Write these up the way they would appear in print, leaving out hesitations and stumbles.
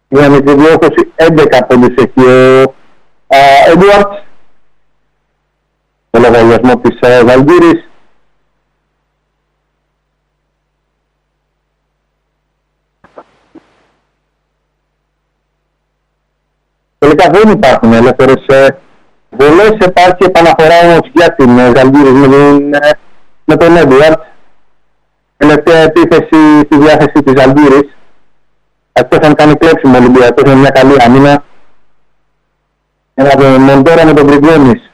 μια μικρή διόρθωση, 11 πόντους έχει ο Έντουαρτς, το λογαριασμό της Ζαλγκύρης. Τελικά δεν υπάρχουν ελεύθερες βολές, υπάρχει επαναφορά όμως για την Ζαλγκύρης με τον Έντουαρτς. Τελευταία επίθεση στη διάθεση της Ζαλγκύρης. Αυτός αν κάνει κλέψιμο ο Ολυμπιακός με μια καλή άμυνα. Ένα τον Μοντέρα με τον Γκριγκόνης.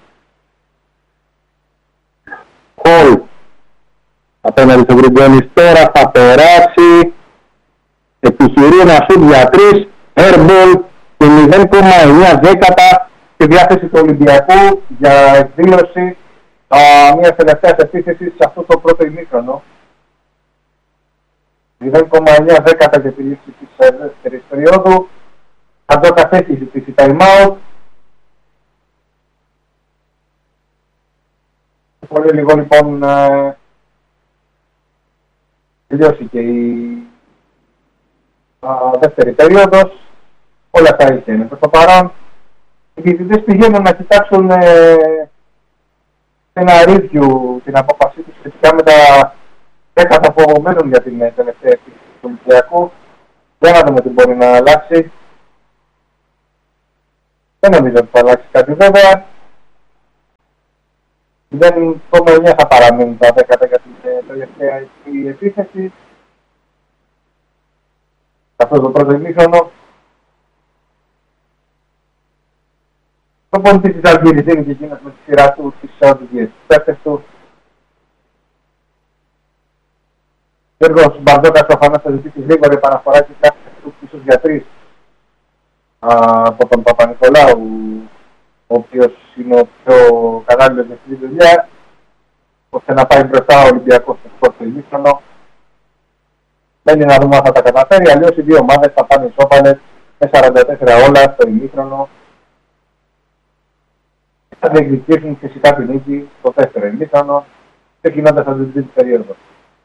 Χολ απέναντι στον Γκριγκόνης, τώρα θα περάσει. Επιχειρεί ένα σουτ για 3, airball και 0,9 δέκατα στη διάθεση του Ολυμπιακού για εκδήλωση μιας τελευταίας επίθεσης σε αυτό το πρώτο ημίχρονο. 0,9 δέκατα για τη λήξη της δεύτερης περίοδου. Αντώκας έχει ζητήσει time out. Πολύ λίγο λοιπόν τελειώσει και η δεύτερη περίοδος. Όλα τα είχε είναι προς το παρόν. Οι διαιτητές πηγαίνουν να κοιτάξουν ένα review την απόφασή τους σχετικά με τα 10 απογωμένων για την τελευταία επίθεση του Ολυμπιακού. Για να δούμε τι μπορεί να αλλάξει. Δεν νομίζω ότι θα αλλάξει κάτι βέβαια. 0,9 θα παραμείνουν τα 10 για την τελευταία επίθεση. Αυτό το πρώτο ημίχρονο. Το πόντι της Ζαλγκύρης δίνει και εκείνος με τη σειρά του τις οδηγίες της παίκτες του. Γιώργος Μπαρδόκας προφανώς θα ζητήσει γρήγορη επαναφορά και κάθε του ίσως για 3 από τον Παπα-Νικολάου, ο οποίος είναι ο πιο κατάλληλος για αυτή τη δουλειά, ώστε να πάει μπροστά ο Ολυμπιακός στο πρώτο ημίχρονο. Μένει να δούμε αν θα τα καταφέρει, αλλιώς οι δύο ομάδες θα πάνε ισόπαλες με 44 όλα στο ημίχρονο. Θα διεκδικήσουν φυσικά την νίκη στο δεύτερο ημίχρονο, ξεκινώντας από την τρίτη περίοδο.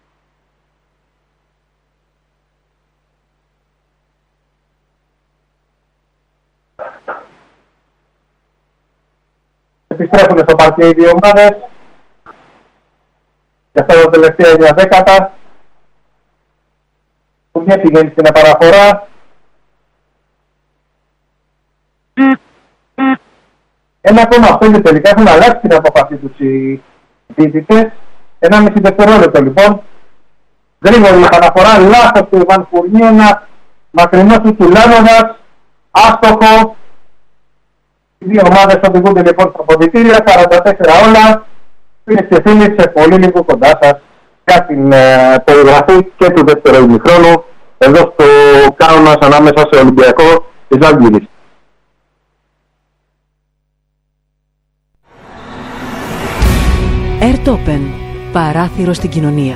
Επιστρέφουν στο παρκέ οι δύο ομάδες και αυτά τα τελευταία 9 δέκατα που μια πηγαίνει στην επαναφορά. Ένα ακόμα αυτό και τελικά έχουν αλλάξει την αποφασή τους οι διαιτητές. 1,5 δευτερόλεπτο λοιπόν. Γρήγορη επαναφορά, λάθος του Ιβάν Φουρνί, ένα μακρινό του Λάνοβας, άστοχο. Οι δύο ομάδες οδηγούνται λοιπόν στα αποδυτήρια, 44 όλα. Φίλες και φίλοι, σε πολύ λίγο κοντά σας για την περιγραφή και του δεύτερου ημιχρόνου εδώ στο Κάουνας ανάμεσα σε Ολυμπιακό και Ζαλγκύρης. Airtopen. Παράθυρο στην κοινωνία.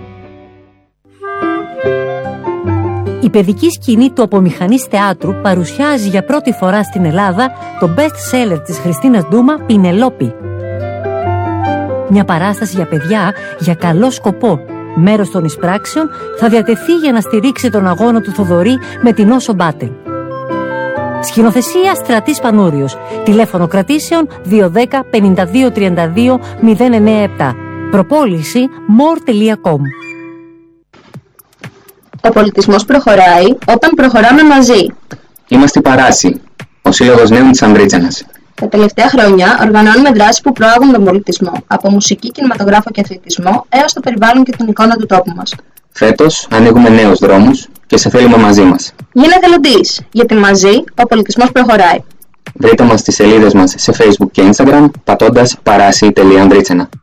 Η παιδική σκηνή του Απομηχανής Θεάτρου παρουσιάζει για πρώτη φορά στην Ελλάδα το best seller της Χριστίνας Ντούμα, Πινελόπη. Μια παράσταση για παιδιά για καλό σκοπό. Μέρος των εισπράξεων θα διατεθεί για να στηρίξει τον αγώνα του Θοδωρή με την Όσο Μπάτεν. Σκηνοθεσία Στρατής Πανούριος. Τηλέφωνο κρατήσεων 210 52 32 097. Προπόληση more.com. Ο πολιτισμός προχωράει όταν προχωράμε μαζί. Είμαστε η Παράση, ο Σύλλογος Νέων της Ανδρίτσανας. Τα τελευταία χρόνια οργανώνουμε δράσεις που προάγουν τον πολιτισμό, από μουσική, κινηματογράφο και αθλητισμό, έως το περιβάλλον και την εικόνα του τόπου μας. Φέτος ανοίγουμε νέους δρόμους και σε θέλουμε μαζί μας. Γίνε εθελοντής, γιατί μαζί ο πολιτισμός προχωράει. Βρείτε μας στις σελίδες μας σε Facebook και Instagram πατώντας parasi.andritsana.